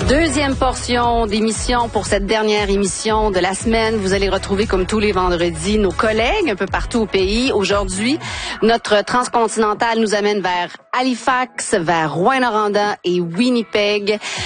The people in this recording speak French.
Deuxième portion d'émission pour cette dernière émission de la semaine. Vous allez retrouver, comme tous les vendredis, nos collègues un peu partout au pays. Aujourd'hui, notre transcontinental nous amène vers Halifax, vers Rouyn-Noranda et Winnipeg.